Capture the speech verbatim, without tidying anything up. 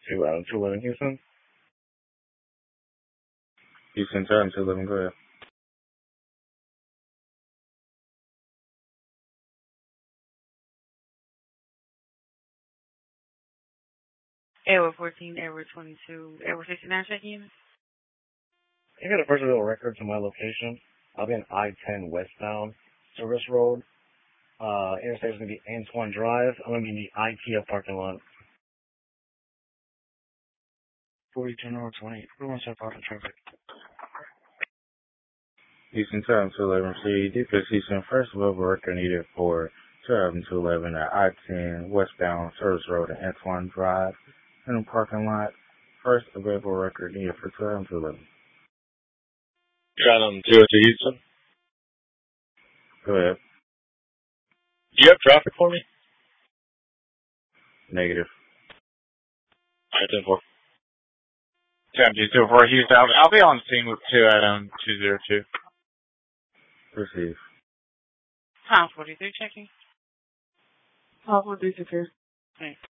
to Adam two eleven Houston. Houston to Adam two eleven, go ahead. Edward fourteen, Edward twenty-two, Edward sixty-nine, checking in. I got a first available record to my location. I'll be on I ten westbound, Service Road. Uh, interstate is going to be Antoine Drive. I'm going to be in the IKEA parking lot. forty-two North twenty. Everyone's have parking traffic. Houston to Adam two eleven, see, D P S Houston, first available record needed for two Adam two eleven at I ten westbound, Service Road and Antoine Drive in the parking lot. First available record needed for two Adam two eleven. Adam two oh two Houston. Go ahead. Do you have traffic for me? Negative. I ten four. Sam two two four Houston. I'll, I'll be on scene with two Adam two zero two. Receive. Tom forty-three checking. Tom forty-three secure. Thanks.